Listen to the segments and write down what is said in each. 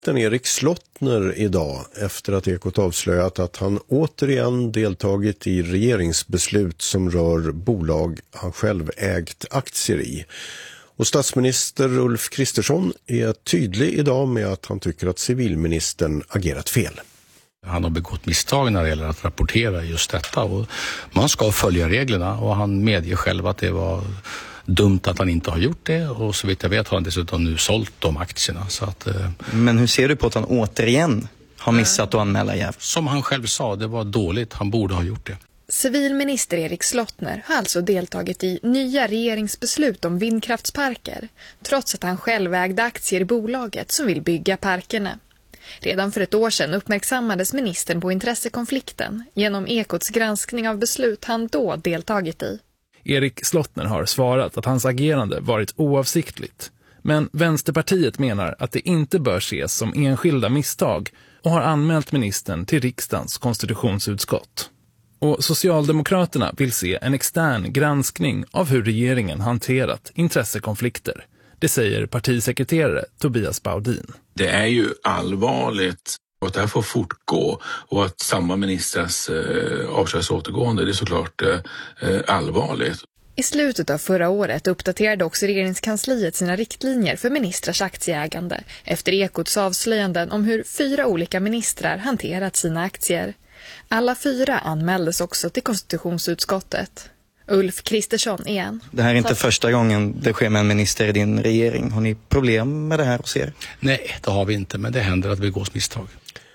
Erik Slottner idag efter att Ekot avslöjat att han återigen deltagit i regeringsbeslut som rör bolag han själv ägt aktier i. Och statsminister Ulf Kristersson är tydlig idag med att han tycker att civilministern agerat fel. Han har begått misstag när det gäller att rapportera just detta och man ska följa reglerna och han medger själv att det var dumt att han inte har gjort det och så vitt jag vet har han dessutom nu sålt de aktierna. Så att, men hur ser du på att han återigen har missat att anmäla jäv? Som han själv sa, det var dåligt, han borde ha gjort det. Civilminister Erik Slottner har alltså deltagit i nya regeringsbeslut om vindkraftsparker, trots att han själv ägde aktier i bolaget som vill bygga parkerna. Redan för ett år sedan uppmärksammades ministern på intressekonflikten genom Ekots granskning av beslut han då deltagit i. Erik Slottner har svarat att hans agerande varit oavsiktligt. Men Vänsterpartiet menar att det inte bör ses som enskilda misstag och har anmält ministern till riksdagens konstitutionsutskott. Och Socialdemokraterna vill se en extern granskning av hur regeringen hanterat intressekonflikter. Det säger partisekreterare Tobias Baudin. Det är ju allvarligt att det här får fortgå och att samma ministers avskedsåtergående, det är såklart allvarligt. I slutet av förra året uppdaterade också regeringskansliet sina riktlinjer för ministrars aktieägande efter Ekots avslöjanden om hur 4 olika ministrar hanterat sina aktier. Alla 4 anmäldes också till konstitutionsutskottet. Ulf Kristersson igen. Det här är inte första gången det sker med en minister i din regering. Har ni problem med det här hos er? Nej, det har vi inte, men det händer att vi går misstag.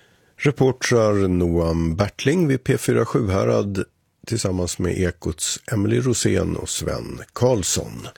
Reportrar Noam Bertling vid P4 Sjuhärad tillsammans med Ekots Emily Rosén och Sven Karlsson.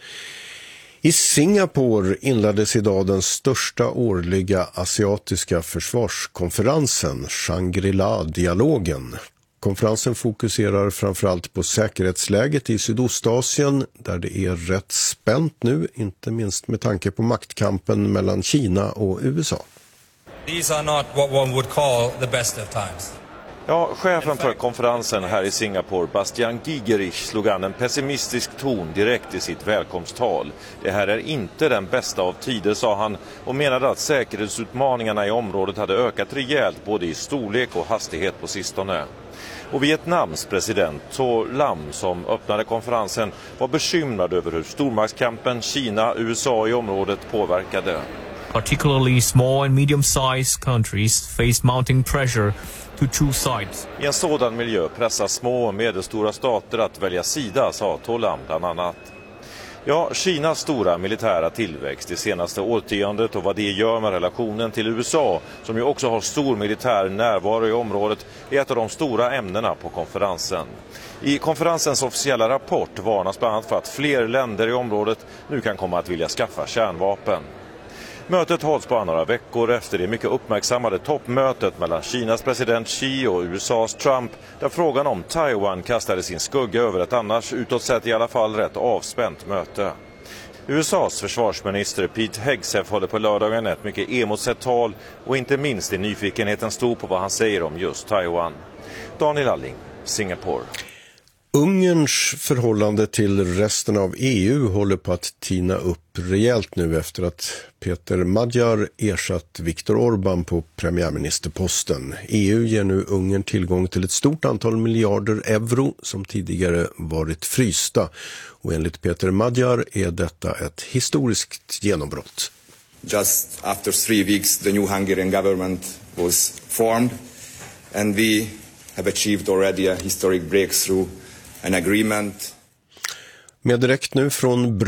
I Singapore inleddes idag den största årliga asiatiska försvarskonferensen, Shangri-La-dialogen. Konferensen fokuserar framförallt på säkerhetsläget i Sydostasien där det är rätt spänt nu, inte minst med tanke på maktkampen mellan Kina och USA. These are not what one would call the best of times. Ja, chefen för konferensen här i Singapore, Bastian Gigerich, slog an en pessimistisk ton direkt i sitt välkomsttal. Det här är inte den bästa av tider, sa han, och menade att säkerhetsutmaningarna i området hade ökat rejält både i storlek och hastighet på sistone. Och Vietnams president Tho Lam, som öppnade konferensen, var bekymrad över hur stormaktskampen Kina och USA i området påverkade. Particularly small and medium-sized countries face mounting pressure to choose sides. I en sådan miljö pressas små och medelstora stater att välja sida, sa Tho Lam bland annat. Ja, Kinas stora militära tillväxt det senaste årtiondet och vad det gör med relationen till USA, som ju också har stor militär närvaro i området, är ett av de stora ämnena på konferensen. I konferensens officiella rapport varnas bland annat för att fler länder i området nu kan komma att vilja skaffa kärnvapen. Mötet hålls bara några veckor efter det mycket uppmärksammade toppmötet mellan Kinas president Xi och USAs Trump, där frågan om Taiwan kastade sin skugga över ett annars utåt sett i alla fall rätt avspänt möte. USAs försvarsminister Pete Hegseth håller på lördagen ett mycket emotsett tal och inte minst är nyfikenheten stor på vad han säger om just Taiwan. Daniel Alling, Singapore. Ungerns förhållande till resten av EU håller på att tina upp rejält nu efter att Peter Magyar ersatt Viktor Orbán på premiärministerposten. EU ger nu Ungern tillgång till ett stort antal miljarder euro som tidigare varit frysta. Och enligt Peter Magyar är detta ett historiskt genombrott. Just after 3 weeks the new Hungarian government was formed and we have achieved already a historic breakthrough. An agreement. Med direkt nu från